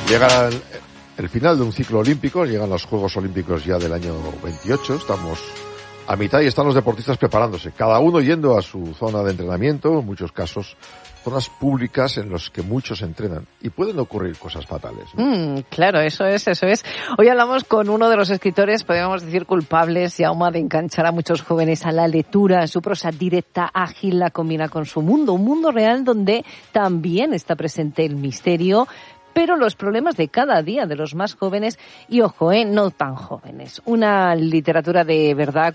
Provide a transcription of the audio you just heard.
Llega el final de un ciclo olímpico, llegan los Juegos Olímpicos ya del año 28, estamos a mitad y están los deportistas preparándose, cada uno yendo a su zona de entrenamiento, en muchos casos zonas públicas en las que muchos entrenan y pueden ocurrir cosas fatales, ¿no? Claro, eso es. Hoy hablamos con uno de los escritores, podríamos decir culpables, Jaume, de enganchar a muchos jóvenes a la lectura. Su prosa directa, ágil, la combina con su mundo, un mundo real donde también está presente el misterio, pero los problemas de cada día de los más jóvenes y, ojo, no tan jóvenes. Una literatura de verdad